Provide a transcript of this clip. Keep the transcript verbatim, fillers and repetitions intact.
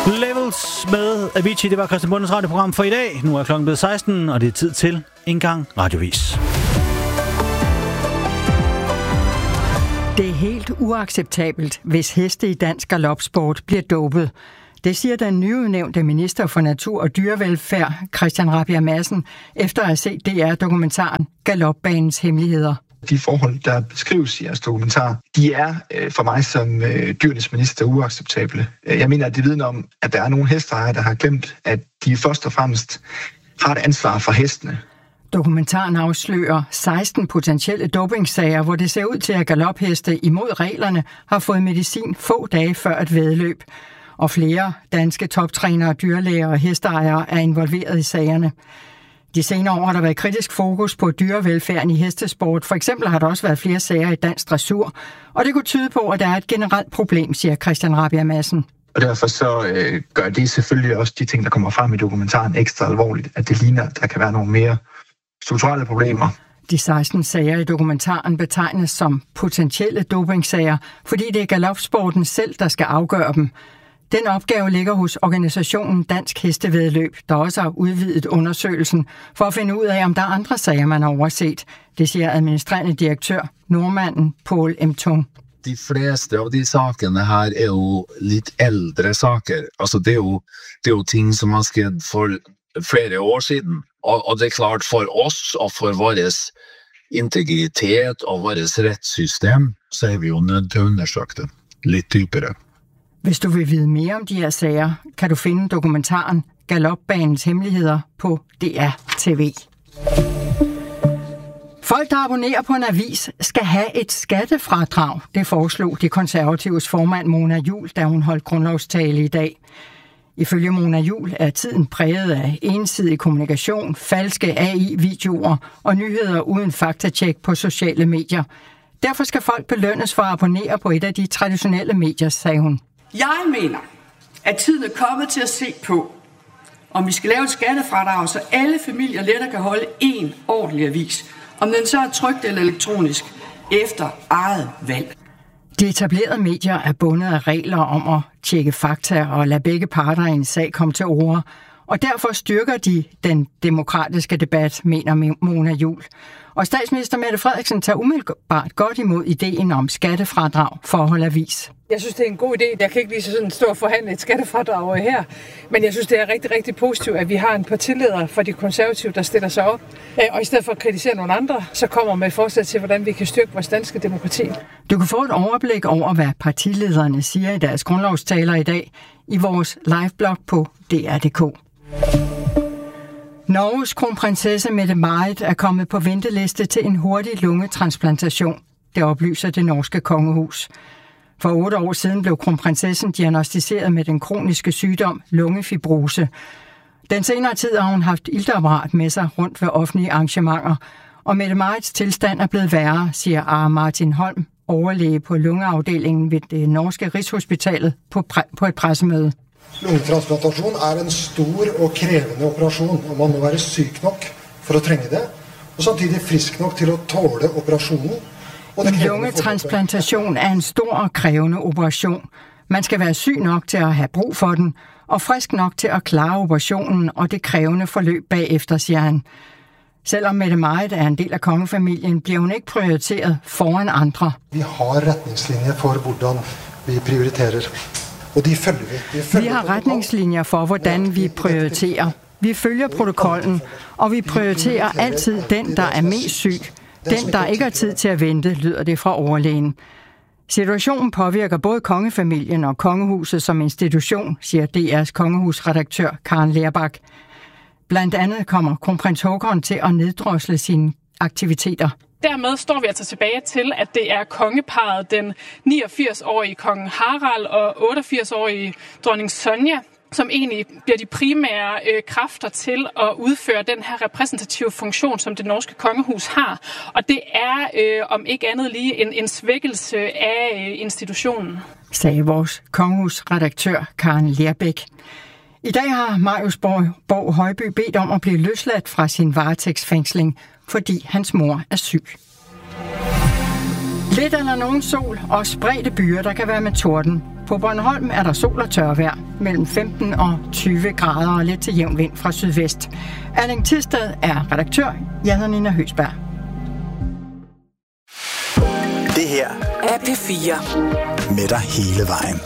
Levels med Avicii, det var Christian Bundens radioprogram for i dag. Nu er klokken blevet seksten, og det er tid til en gang radiovis. Det er helt uacceptabelt, hvis heste i dansk galopsport bliver dopet. Det siger den nyudnævnte minister for natur og dyrevelfærd, Christian Rabjerg Madsen, efter at have set D R-dokumentaren Galopbanens hemmeligheder. De forhold, der beskrives i jeres dokumentar, de er øh, for mig som øh, dyrenes minister uacceptable. Jeg mener, at det vidner om, at der er nogle hesteejere, der har glemt, at de først og fremmest har et ansvar for hestene. Dokumentaren afslører seksten potentielle dopingsager, hvor det ser ud til, at galopheste imod reglerne har fået medicin få dage før et væddeløb. Og flere danske toptrænere, dyrlæger og hesteejere er involveret i sagerne. De senere år har der været kritisk fokus på dyrevelfærden i hestesport. For eksempel har der også været flere sager i dansk dressur, og det kunne tyde på, at der er et generelt problem, siger Christian Rabjerg Madsen. Og derfor så øh, gør det selvfølgelig også de ting, der kommer frem i dokumentaren ekstra alvorligt, at det ligner, at der kan være nogle mere strukturelle problemer. De seksten sager i dokumentaren betegnes som potentielle dopingsager, fordi det er galopsporten selv, der skal afgøre dem. Den opgave ligger hos organisationen Dansk Hestevæddeløb, der også har udvidet undersøgelsen for at finde ud af, om der er andre sager, man har overset. Det siger administrerende direktør, nordmanden Paul M. Tung. De fleste av de sakene her er jo litt eldre saker. Altså det er jo, det er jo ting som har skjedd for flere år siden. Og, og det er klart for oss og for vår integritet og vårt rettssystem, så er vi jo nødt til å undersøke det litt dypere. Hvis du vil vide mere om de her sager, kan du finde dokumentaren Galopbanens hemmeligheder på D R T V. Folk, der abonnerer på en avis, skal have et skattefradrag. Det foreslog de konservatives formand Mona Juul, da hun holdt grundlovstale i dag. Ifølge Mona Juul er tiden præget af ensidig kommunikation, falske A I-videoer og nyheder uden faktatjek på sociale medier. Derfor skal folk belønnes for at abonnere på et af de traditionelle medier, sagde hun. Jeg mener, at tiden er kommet til at se på, om vi skal lave et skattefradrag, så alle familier lettere kan holde én ordentlig avis. Om den så er trykt eller elektronisk, efter eget valg. De etablerede medier er bundet af regler om at tjekke fakta og lade begge parter i en sag komme til orde. Og derfor styrker de den demokratiske debat, mener Mona Juul. Og statsminister Mette Frederiksen tager umiddelbart godt imod ideen om skattefradrag for at holde avis. Jeg synes, det er en god idé. Jeg kan ikke lige så sådan stå og forhandle et skattefradrag her, men jeg synes, det er rigtig, rigtig positivt, at vi har en partileder for de konservative, der stiller sig op, og i stedet for at kritisere nogle andre, så kommer med forslag til, hvordan vi kan styrke vores danske demokrati. Du kan få et overblik over, hvad partilederne siger i deres grundlovstaler i dag i vores liveblog på D R punktum d k. Norges kronprinsesse Mette-Marit er kommet på venteliste til en hurtig lungetransplantation. Det oplyser det norske kongehus. For otte år siden blev kronprinsessen diagnosticeret med den kroniske sygdom lungefibrose. Den senere tid har hun haft iltapparat med sig rundt ved offentlige arrangementer, og Mette-Marits tilstand er blevet værre, siger Are Martin Holm, overlæge på lungeafdelingen ved det norske Rigshospitalet på, præ- på et pressemøde. Lungetransplantation er en stor og krævende operation, og man må være syg nok for at trænge det, og samtidig frisk nok til at tåle operationen. Lungetransplantation er en stor og krævende operation. Man skal være syg nok til at have brug for den, og frisk nok til at klare operationen og det krævende forløb bagefter, siger han. Selvom Mette-Marit er en del af kongefamilien, bliver hun ikke prioriteret foran andre. Vi har retningslinjer for, hvordan vi prioriterer. Og de følger vi. De følger vi har retningslinjer for, hvordan vi prioriterer. Vi følger protokollen, og vi prioriterer altid den, der er mest syg. Den, der ikke har tid til at vente, lyder det fra overlægen. Situationen påvirker både kongefamilien og kongehuset som institution, siger D R's kongehusredaktør Karen Lerbak. Blandt andet kommer kronprins Haakon til at neddrosle sine aktiviteter. Dermed står vi altså tilbage til, at det er kongeparret, den niogfirs-årige kong Harald og otteogfirs-årige dronning Sonja, som egentlig bliver de primære øh, kræfter til at udføre den her repræsentative funktion, som det norske kongehus har. Og det er, øh, om ikke andet lige, en, en svækkelse af øh, institutionen. Sagde vores kongehusredaktør Karen Lerbæk. I dag har Marius Borg, Borg Højby bedt om at blive løsladt fra sin varetægtsfængsling, fordi hans mor er syg. Lidt eller nogen sol og spredte byer, der kan være med torden. På Bornholm er der sol og tørvejr, mellem femten og tyve grader og lidt til jævn vind fra sydvest. Erling Tisted er redaktør. Jeg hedder Nina Høsberg. Det her er P fire. Med dig hele vejen.